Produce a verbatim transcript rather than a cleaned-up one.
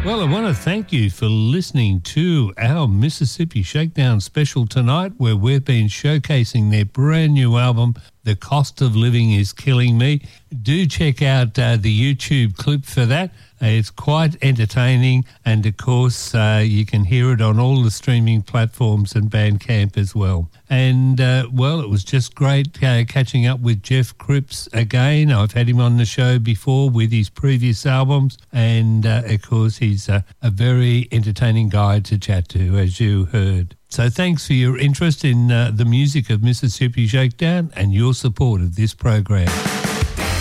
Well, I want to thank you for listening to our Mississippi Shakedown special tonight, where we've been showcasing their brand new album, The Cost of Living is Killing Me. Do check out uh, the YouTube clip for that. Uh, it's quite entertaining, and of course uh, you can hear it on all the streaming platforms and Bandcamp as well. And uh, well, it was just great uh, catching up with Jeff Cripps again. I've had him on the show before with his previous albums, and uh, of course he's a, a very entertaining guy to chat to, as you heard. So thanks for your interest in uh, the music of Mississippi Shakedown and your support of this program.